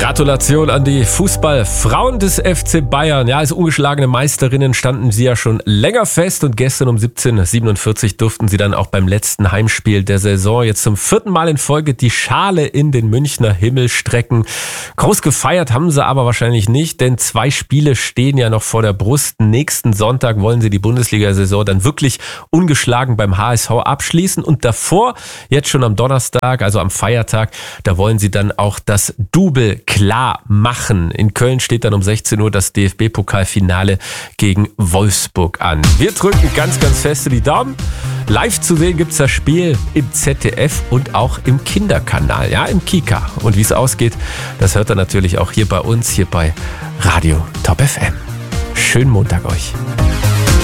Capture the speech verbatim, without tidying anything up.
Gratulation an die Fußballfrauen des F C Bayern. Ja, als ungeschlagene Meisterinnen standen sie ja schon länger fest und gestern um siebzehn Uhr siebenundvierzig durften sie dann auch beim letzten Heimspiel der Saison jetzt zum vierten Mal in Folge die Schale in den Münchner Himmel strecken. Groß gefeiert haben sie aber wahrscheinlich nicht, denn zwei Spiele stehen ja noch vor der Brust. Nächsten Sonntag wollen sie die Bundesliga-Saison dann wirklich ungeschlagen beim H S V abschließen und davor, jetzt schon am Donnerstag, also am Feiertag, da wollen sie dann auch das Double klar machen. In Köln steht dann um sechzehn Uhr das D F B-Pokalfinale gegen Wolfsburg an. Wir drücken ganz, ganz feste die Daumen. Live zu sehen gibt's das Spiel im Z D F und auch im Kinderkanal, ja, im Kika. Und wie es ausgeht, das hört ihr natürlich auch hier bei uns, hier bei Radio Top F M. Schönen Montag euch.